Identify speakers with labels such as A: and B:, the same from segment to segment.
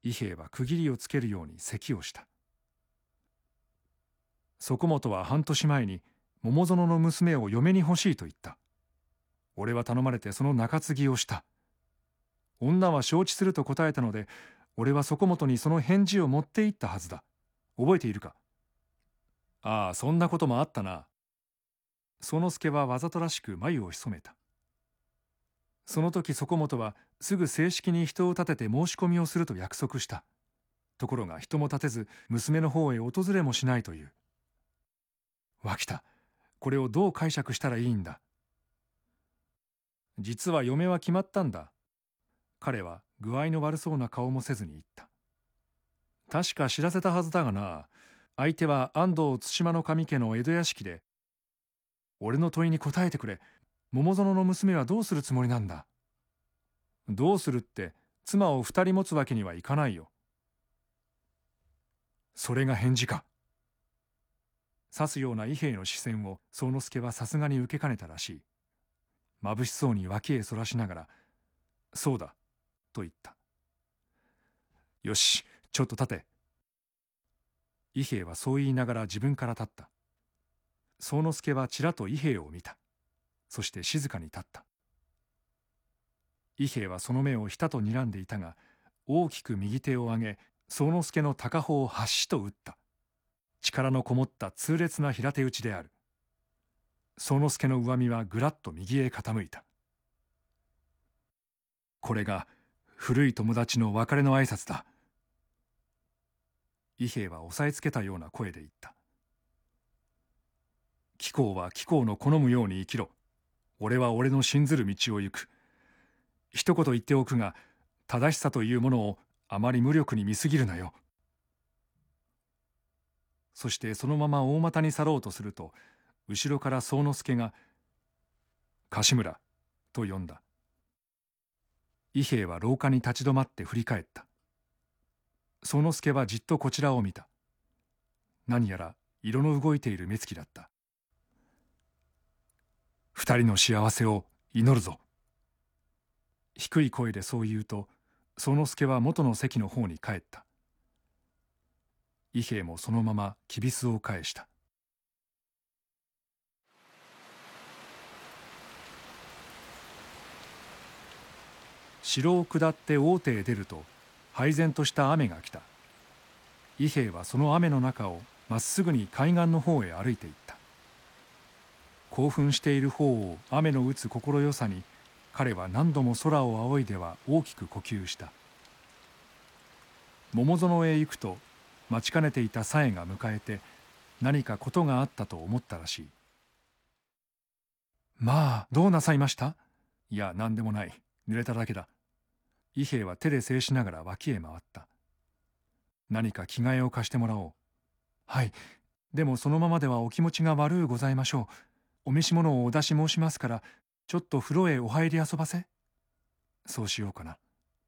A: 伊兵衛は区切りをつけるように咳をした。そこもとは半年前に桃園の娘を嫁に欲しいと言った。俺は頼まれてその中継ぎをした。女は承知すると答えたので、俺はそこもとにその返事を持って行ったはずだ。覚えているか？ああ、そんなこともあったな。園助はわざとらしく眉を潜めた。その時そこもとはすぐ正式に人を立てて申し込みをすると約束した。ところが人も立てず娘の方へ訪れもしないという。脇田、これをどう解釈したらいいんだ。実は嫁は決まったんだ。彼は具合の悪そうな顔もせずに言った。確か知らせたはずだがな。相手は安藤対馬の神家の江戸屋敷で。俺の問いに答えてくれ。桃園の娘はどうするつもりなんだ。どうするって妻を2人持つわけにはいかないよ。それが返事か。刺すような伊兵衛の視線を宗之助はさすがに受けかねたらしい。眩しそうに脇へそらしながら、そうだ、と言った。よし、ちょっと立て。伊兵衛はそう言いながら自分から立った。宗之助はちらと伊兵衛を見た。そして静かに立った。伊兵衛はその目をひたと睨んでいたが、大きく右手を上げ、宗之助の高穂をはっしと打った。力のこもった痛烈な平手打ちである。宗之助の上身はぐらっと右へ傾いた。これが古い友達の別れの挨拶だ。伊兵衛は押さえつけたような声で言った。貴公は貴公の好むように生きろ。俺は俺の信ずる道を行く。一言言っておくが、正しさというものをあまり無力に見すぎるなよ。そしてそのまま大股に去ろうとすると、後ろから宗之助が「柏村」と呼んだ。伊兵衛は廊下に立ち止まって振り返った。宗之助はじっとこちらを見た。何やら色の動いている目つきだった。二人の幸せを祈るぞ。低い声でそう言うと、宗之助は元の席の方に帰った。伊兵衛もそのままきびすを返した。城を下って大手へ出ると、拝然とした雨が来た。伊兵衛はその雨の中をまっすぐに海岸の方へ歩いていった。興奮している方を雨の打つ心よさに、彼は何度も空を仰いでは大きく呼吸した。桃園へ行くと、待ちかねていた紗江が迎えて、何かことがあったと思ったらしい。まあ、どうなさいました？いや、何でもない。濡れただけだ。伊兵衛は手で制しながら脇へ回った。何か着替えを貸してもらおう。はい。でもそのままではお気持ちが悪うございましょう。お召し物をお出し申しますから、ちょっと風呂へお入り遊ばせ。そうしようかな。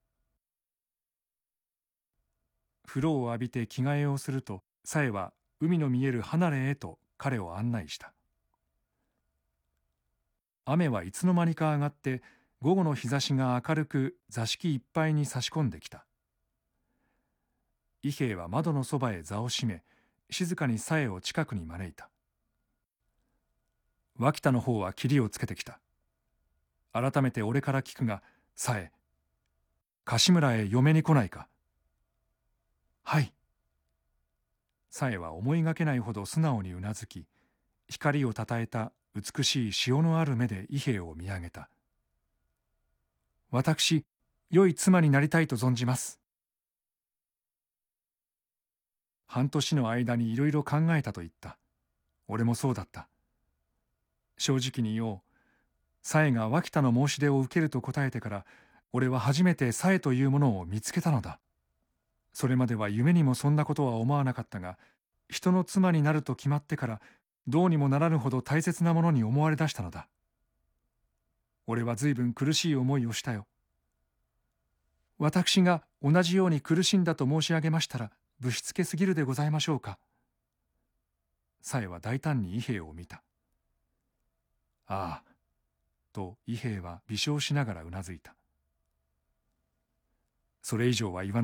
A: 風呂を浴びて着替えをすると、紗江は海の見える離れへと彼を案内した。雨はいつの間にか上がって、午後の日差しが明るく座敷いっぱいに差し込んできた。伊兵衛は窓のそばへ座を閉め、静かに紗江を近くに招いた。脇田の方は切りをつけてきた。改めて俺から聞くが、紗江、柏村へ嫁に来ないか。はい。紗江は思いがけないほど素直にうなずき、光をたたえた美しい潮のある目で伊兵衛を見上げた。私、良い妻になりたいと存じます。半年の間にいろいろ考えたと言った。俺もそうだった。正直に言おう。紗江が脇田の申し出を受けると答えてから、俺は初めて紗江というものを見つけたのだ。それまでは夢にもそんなことは思わなかったが、人の妻になると決まってから、どうにもならぬほど大切なものに思われだしたのだ。俺は随分苦しい思いをしたよ。私が同じように苦しんだと申し上げましたら、ぶしつけすぎるでございましょうか。紗江は大胆に伊兵衛を見た。ああ、と伊兵衛は微笑しながらうなずいた。それ以上は言わない